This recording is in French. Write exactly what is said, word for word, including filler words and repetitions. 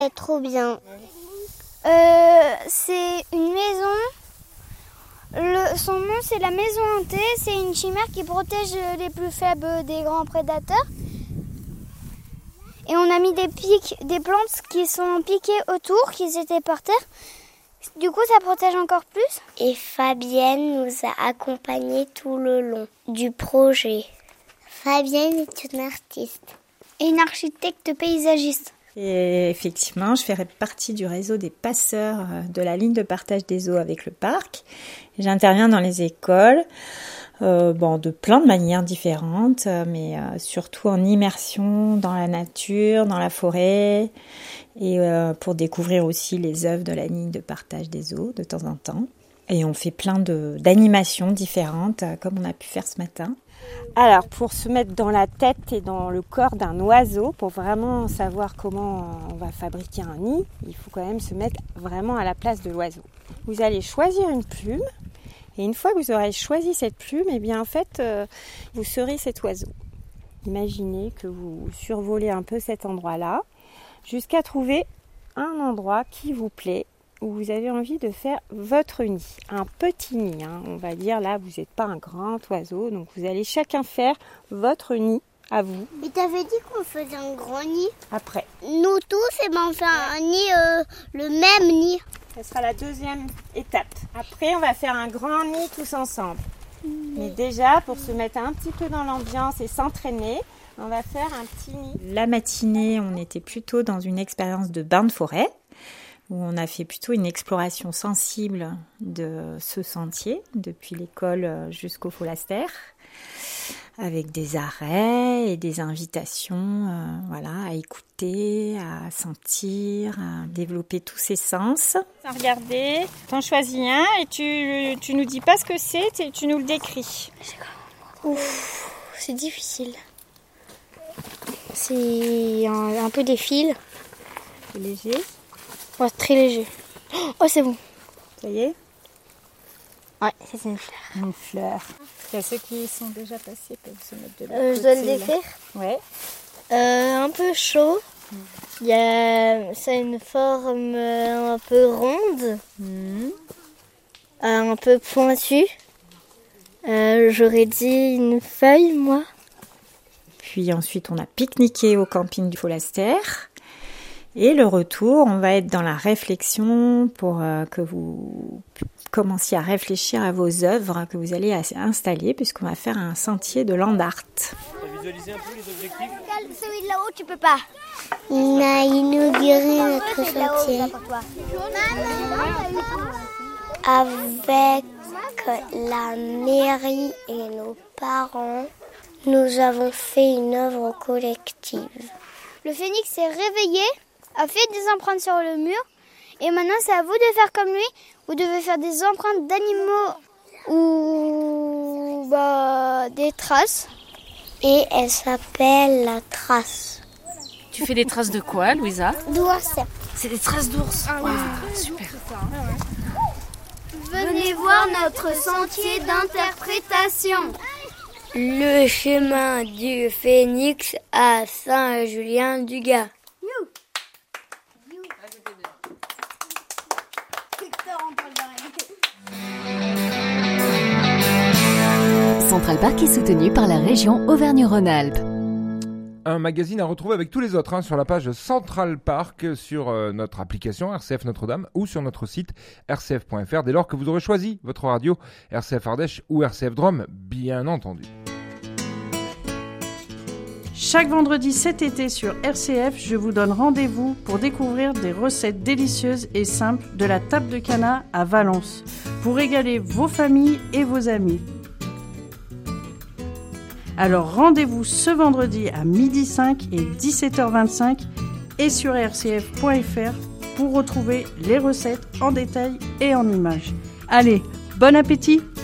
C'est trop bien. Euh, c'est une maison. Le, son nom, c'est la maison hantée. C'est une chimère qui protège les plus faibles des grands prédateurs. Et on a mis des pics, des plantes qui sont piquées autour, qui étaient par terre. Du coup, ça protège encore plus. Et Fabienne nous a accompagnés tout le long du projet. Fabienne est une artiste. Et une architecte paysagiste. Et effectivement, je ferai partie du réseau des passeurs de la ligne de partage des eaux avec le parc. J'interviens dans les écoles, euh, bon, de plein de manières différentes, mais euh, surtout en immersion dans la nature, dans la forêt, et euh, pour découvrir aussi les œuvres de la ligne de partage des eaux de temps en temps. Et on fait plein de, d'animations différentes, comme on a pu faire ce matin. Alors, pour se mettre dans la tête et dans le corps d'un oiseau, pour vraiment savoir comment on va fabriquer un nid, il faut quand même se mettre vraiment à la place de l'oiseau. Vous allez choisir une plume, et une fois que vous aurez choisi cette plume, eh bien en fait, euh, vous serez cet oiseau. Imaginez que vous survolez un peu cet endroit-là, jusqu'à trouver un endroit qui vous plaît, où vous avez envie de faire votre nid, un petit nid, hein. On va dire là, vous n'êtes pas un grand oiseau, donc vous allez chacun faire votre nid à vous. Mais t'avais dit qu'on faisait un grand nid. Après. Nous tous, et ben on fait un nid, euh, le même nid. Ce sera la deuxième étape. Après, on va faire un grand nid tous ensemble. Mais déjà, pour se mettre un petit peu dans l'ambiance et s'entraîner, on va faire un petit nid. La matinée, on était plutôt dans une expérience de bain de forêt, où on a fait plutôt une exploration sensible de ce sentier, depuis l'école jusqu'au Folastère, avec des arrêts et des invitations euh, voilà, à écouter, à sentir, à développer tous ses sens. Regardez, t'en choisis un et tu, tu nous dis pas ce que c'est, tu, tu nous le décris. Ouf, c'est difficile. C'est un, un peu des fils. C'est léger. Ouais, très léger. Oh, c'est bon. Ça y est ? Ouais, c'est une fleur. Une fleur. Il y a ceux qui sont déjà passés peuvent se mettre de l'autre euh, Je dois le décrire. Ouais. Euh, un peu chaud. Mmh. Il y a, ça a une forme un peu ronde, mmh. euh, un peu pointue. Euh, j'aurais dit une feuille, moi. Puis ensuite, on a pique-niqué au camping du Folastère. Et le retour, on va être dans la réflexion pour euh, que vous commenciez à réfléchir à vos œuvres que vous allez installer, puisqu'on va faire un sentier de land art. Tu as visualisé un peu les objectifs ? Celui de là-haut, tu peux pas. On a inauguré notre sentier avec la mairie et nos parents. Nous avons fait une œuvre collective. Le phénix s'est réveillé, a fait des empreintes sur le mur, et maintenant c'est à vous de faire comme lui. Vous devez faire des empreintes d'animaux ou bah, des traces. Et elle s'appelle la trace. Tu fais des traces de quoi, Louisa ? D'ours. C'est des traces d'ours. Ah, oui. Wow, super. Venez voir notre sentier d'interprétation. Le chemin du phénix à Saint-Julien-du-Gard. Central Park est soutenu par la région Auvergne-Rhône-Alpes. Un magazine à retrouver avec tous les autres hein, sur la page Central Park, sur euh, notre application R C F Notre-Dame ou sur notre site r c f point f r dès lors que vous aurez choisi votre radio R C F Ardèche ou R C F Drôme, bien entendu. Chaque vendredi cet été sur R C F, je vous donne rendez-vous pour découvrir des recettes délicieuses et simples de la table de Cana à Valence, pour régaler vos familles et vos amis. Alors rendez-vous ce vendredi à midi cinq et dix-sept heures vingt-cinq et sur r c f point f r pour retrouver les recettes en détail et en images. Allez, bon appétit!